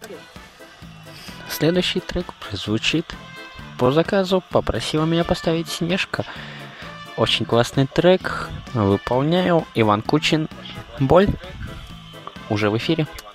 Следующий трек звучит по заказу. Попросила меня поставить Снежка. Очень классный трек. Выполняю. Иван Кучин. Боль. Уже в эфире.